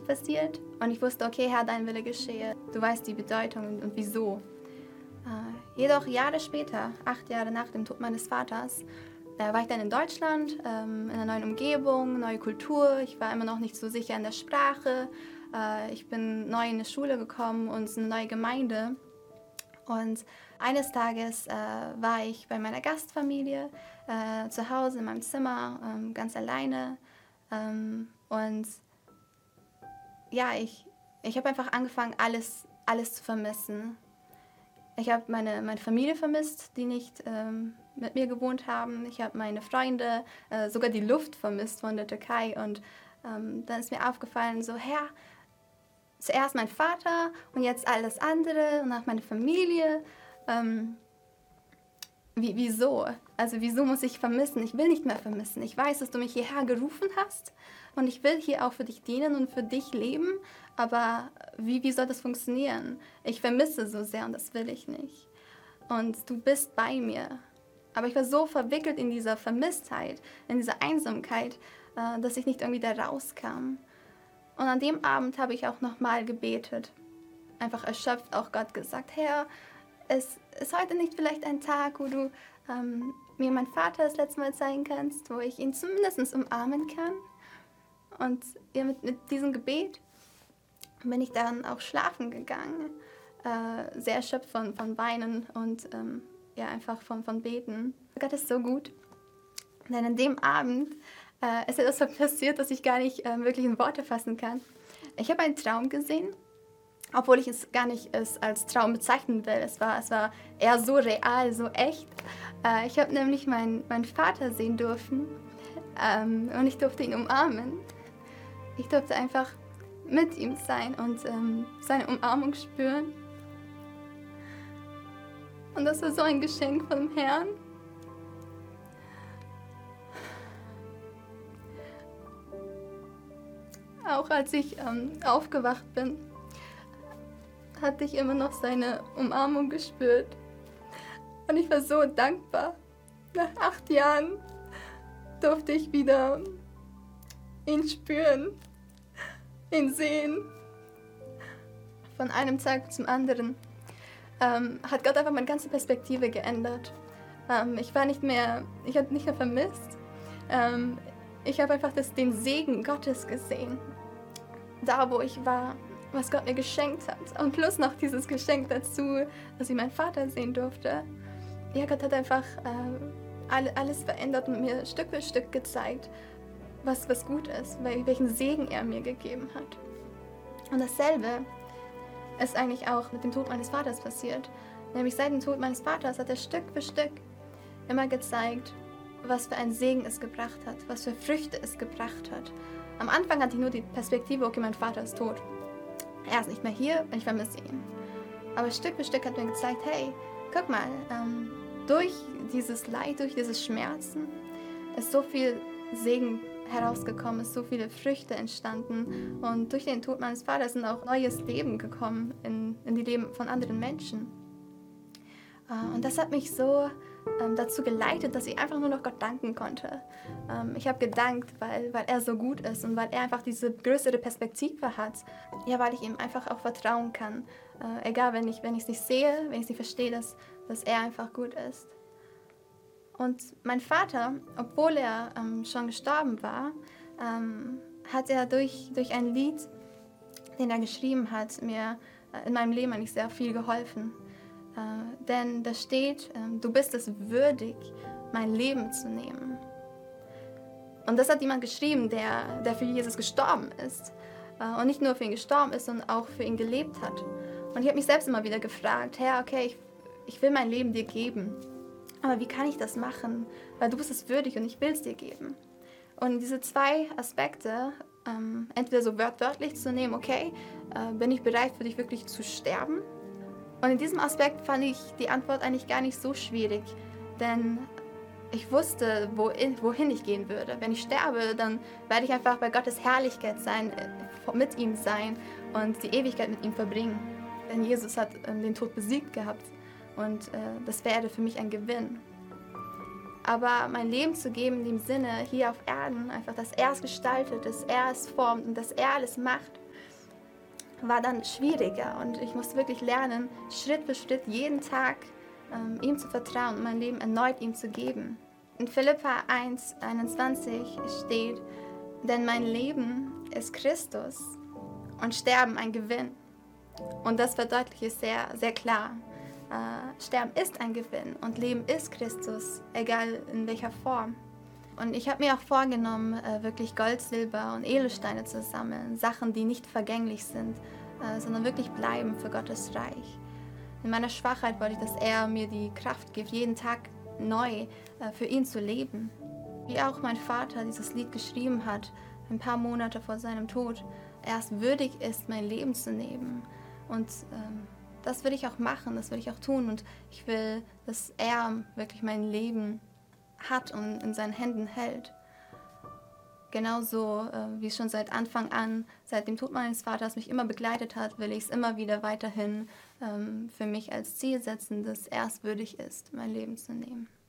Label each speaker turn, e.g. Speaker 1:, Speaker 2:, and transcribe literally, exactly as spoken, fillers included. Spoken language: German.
Speaker 1: nicht passiert. Und ich wusste, okay, Herr, dein Wille geschehe. Du weißt die Bedeutung und, und wieso. Äh, jedoch Jahre später, acht Jahre nach dem Tod meines Vaters, äh, war ich dann in Deutschland, ähm, in einer neuen Umgebung, neue Kultur. Ich war immer noch nicht so sicher in der Sprache. Äh, ich bin neu in die Schule gekommen und es ist eine neue Gemeinde. Und eines Tages äh, war ich bei meiner Gastfamilie äh, zu Hause in meinem Zimmer, ähm, ganz alleine. Ähm, und ja, ich, ich habe einfach angefangen, alles, alles zu vermissen. Ich habe meine, meine Familie vermisst, die nicht ähm, mit mir gewohnt haben. Ich habe meine Freunde, äh, sogar die Luft vermisst von der Türkei. Und ähm, dann ist mir aufgefallen, so, Herr, zuerst mein Vater und jetzt alles andere und auch meine Familie. Ähm, wie, wieso? Also wieso muss ich vermissen? Ich will nicht mehr vermissen. Ich weiß, dass du mich hierher gerufen hast und ich will hier auch für dich dienen und für dich leben. Aber wie, wie soll das funktionieren? Ich vermisse so sehr und das will ich nicht. Und du bist bei mir. Aber ich war so verwickelt in dieser Vermisstheit, in dieser Einsamkeit, äh, dass ich nicht irgendwie da rauskam. Und an dem Abend habe ich auch nochmal gebetet. Einfach erschöpft auch Gott gesagt, Herr, es ist heute nicht vielleicht ein Tag, wo du ähm, mir meinen Vater das letzte Mal zeigen kannst, wo ich ihn zumindest umarmen kann. Und ja, mit, mit diesem Gebet bin ich dann auch schlafen gegangen, äh, sehr erschöpft von, von Weinen und ähm, ja, einfach von, von Beten. Gott ist so gut, denn an dem Abend äh, ist etwas passiert, das ich gar nicht äh, wirklich in Worte fassen kann. Ich habe einen Traum gesehen, obwohl ich es gar nicht es als Traum bezeichnen will. Es war, es war eher so real, so echt. Äh, ich habe nämlich meinen, meinen Vater sehen dürfen ähm, und ich durfte ihn umarmen. Ich durfte einfach mit ihm sein und ähm, seine Umarmung spüren. Und das war so ein Geschenk vom Herrn. Auch als ich ähm, aufgewacht bin, hatte ich immer noch seine Umarmung gespürt. Und ich war so dankbar. Nach acht Jahren durfte ich wieder ihn spüren, ihn sehen. Von einem Tag zum anderen ähm, hat Gott einfach meine ganze Perspektive geändert. Ähm, ich war nicht mehr, ich habe nicht mehr vermisst. Ähm, ich habe einfach das, den Segen Gottes gesehen. Da, wo ich war, was Gott mir geschenkt hat. Und plus noch dieses Geschenk dazu, dass ich meinen Vater sehen durfte. Ja, Gott hat einfach äh, alles verändert und mir Stück für Stück gezeigt, was, was gut ist, welchen Segen er mir gegeben hat. Und dasselbe ist eigentlich auch mit dem Tod meines Vaters passiert. Nämlich seit dem Tod meines Vaters hat er Stück für Stück immer gezeigt, was für einen Segen es gebracht hat, was für Früchte es gebracht hat. Am Anfang hatte ich nur die Perspektive, okay, mein Vater ist tot. Er ist nicht mehr hier und ich vermisse ihn. Aber Stück für Stück hat mir gezeigt, hey, guck mal, ähm, durch dieses Leid, durch dieses Schmerzen ist so viel Segen herausgekommen, ist so viele Früchte entstanden. Und durch den Tod meines Vaters sind auch neues Leben gekommen in, in die Leben von anderen Menschen. Äh, und das hat mich so ähm, dazu geleitet, dass ich einfach nur noch Gott danken konnte. Ähm, ich habe gedankt, weil, weil er so gut ist und weil er einfach diese größere Perspektive hat. Ja, weil ich ihm einfach auch vertrauen kann. Äh, egal, wenn ich wenn ich es nicht sehe, wenn ich es nicht verstehe, dass, dass er einfach gut ist. Und mein Vater, obwohl er ähm, schon gestorben war, ähm, hat er durch, durch ein Lied, den er geschrieben hat, mir äh, in meinem Leben eigentlich sehr viel geholfen. Äh, denn da steht, äh, du bist es würdig, mein Leben zu nehmen. Und das hat jemand geschrieben, der, der für Jesus gestorben ist. Äh, und nicht nur für ihn gestorben ist, sondern auch für ihn gelebt hat. Und ich habe mich selbst immer wieder gefragt, Herr, okay, ich, ich will mein Leben dir geben. Aber wie kann ich das machen? Weil du bist es würdig und ich will es dir geben. Und diese zwei Aspekte, ähm, entweder so wörtlich zu nehmen, okay, äh, bin ich bereit für dich wirklich zu sterben? Und in diesem Aspekt fand ich die Antwort eigentlich gar nicht so schwierig, denn ich wusste, wohin, wohin ich gehen würde. Wenn ich sterbe, dann werde ich einfach bei Gottes Herrlichkeit sein, mit ihm sein und die Ewigkeit mit ihm verbringen. Denn Jesus hat äh, den Tod besiegt gehabt. Und äh, das wäre für mich ein Gewinn. Aber mein Leben zu geben in dem Sinne, hier auf Erden, einfach, dass er es gestaltet, dass er es formt und dass er alles macht, war dann schwieriger und ich musste wirklich lernen, Schritt für Schritt jeden Tag ähm, ihm zu vertrauen und mein Leben erneut ihm zu geben. In Philipper eins einundzwanzig steht, denn mein Leben ist Christus und Sterben ein Gewinn. Und das verdeutlicht es sehr, sehr klar. Äh, Sterben ist ein Gewinn und Leben ist Christus, egal in welcher Form. Und ich habe mir auch vorgenommen, äh, wirklich Gold, Silber und Edelsteine zu sammeln, Sachen, die nicht vergänglich sind, äh, sondern wirklich bleiben für Gottes Reich. In meiner Schwachheit wollte ich, dass er mir die Kraft gibt, jeden Tag neu äh, für ihn zu leben. Wie auch mein Vater dieses Lied geschrieben hat, ein paar Monate vor seinem Tod, erst würdig ist, mein Leben zu nehmen. Und ähm, das will ich auch machen, das will ich auch tun. Und ich will, dass er wirklich mein Leben hat und in seinen Händen hält. Genauso äh, wie es schon seit Anfang an, seit dem Tod meines Vaters mich immer begleitet hat, will ich es immer wieder weiterhin ähm, für mich als Ziel setzen, dass er es würdig ist, mein Leben zu nehmen.